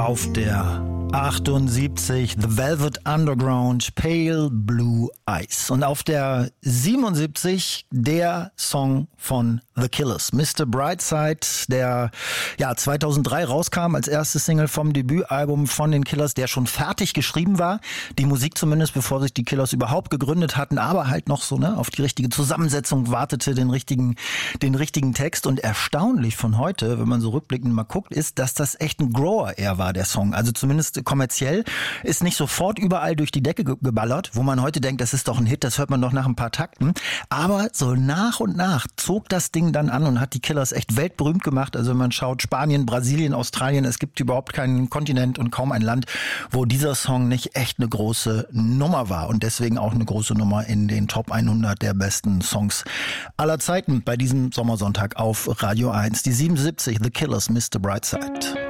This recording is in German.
Auf der 78 The Velvet Underground, Pale Blue Eyes. Und auf der 77 der Song von The Killers, Mr. Brightside, der 2003 rauskam als erste Single vom Debütalbum von den Killers, der schon fertig geschrieben war. Die Musik zumindest, bevor sich die Killers überhaupt gegründet hatten, aber halt noch so auf die richtige Zusammensetzung wartete, den richtigen Text. Und erstaunlich von heute, wenn man so rückblickend mal guckt, ist, dass das echt ein Grower eher war, der Song. Also zumindest kommerziell, ist nicht sofort überall durch die Decke geballert, wo man heute denkt, das ist doch ein Hit, das hört man doch nach ein paar Takten. Aber so nach und nach zog das Ding dann an und hat die Killers echt weltberühmt gemacht. Also wenn man schaut, Spanien, Brasilien, Australien, es gibt überhaupt keinen Kontinent und kaum ein Land, wo dieser Song nicht echt eine große Nummer war und deswegen auch eine große Nummer in den Top 100 der besten Songs aller Zeiten bei diesem Sommersonntag auf Radio 1. Die 77, The Killers, Mr. Brightside.